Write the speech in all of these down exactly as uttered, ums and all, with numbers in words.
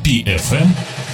пи эф эм.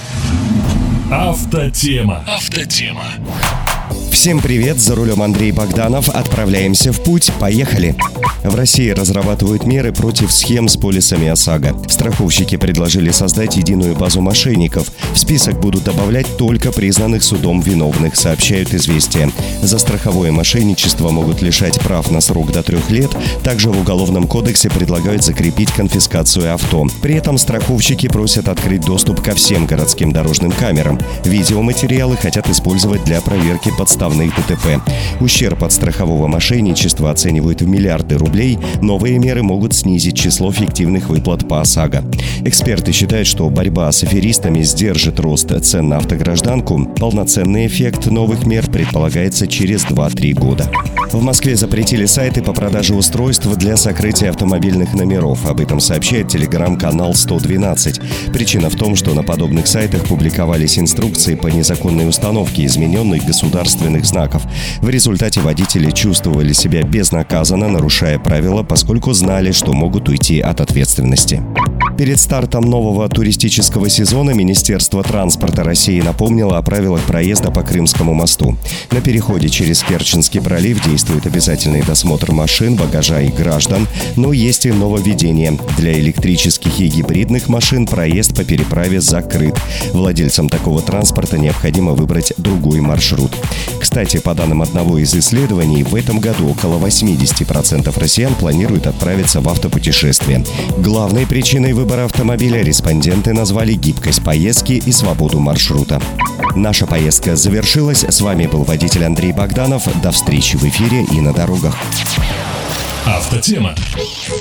Автотема. Автотема. Всем привет, за рулем Андрей Богданов. Отправляемся в путь. Поехали! В России разрабатывают меры против схем с полисами ОСАГО. Страховщики предложили создать единую базу мошенников. В список будут добавлять только признанных судом виновных, сообщают «Известия». За страховое мошенничество могут лишать прав на срок до трех лет. Также в Уголовном кодексе предлагают закрепить конфискацию авто. При этом страховщики просят открыть доступ ко всем городским дорожным камерам. Видеоматериалы хотят использовать для проверки подставных ДТП. Ущерб от страхового мошенничества оценивают в миллиарды рублей. Новые меры могут снизить число фиктивных выплат по ОСАГО. Эксперты считают, что борьба с аферистами сдержит рост цен на автогражданку. Полноценный эффект новых мер предполагается через два-три года. В Москве запретили сайты по продаже устройств для сокрытия автомобильных номеров. Об этом сообщает телеграм-канал сто двенадцать. Причина в том, что на подобных сайтах публиковались инструкции по незаконной установке измененных государственных знаков. В результате водители чувствовали себя безнаказанно, нарушая правила, поскольку знали, что могут уйти от ответственности. Перед стартом нового туристического сезона Министерство транспорта России напомнило о правилах проезда по Крымскому мосту. На переходе через Керченский пролив действует обязательный досмотр машин, багажа и граждан, но есть и нововведение. Для электрических и гибридных машин проезд по переправе закрыт. Владельцам такого транспорта необходимо выбрать другой маршрут. Кстати, по данным одного из исследований, в этом году около восемьдесят процентов россиян планируют отправиться в автопутешествие. Главной причиной выбора автомобиля респонденты назвали гибкость поездки и свободу маршрута. Наша поездка завершилась. С вами был водитель Андрей Богданов. До встречи в эфире и на дорогах. Автотема.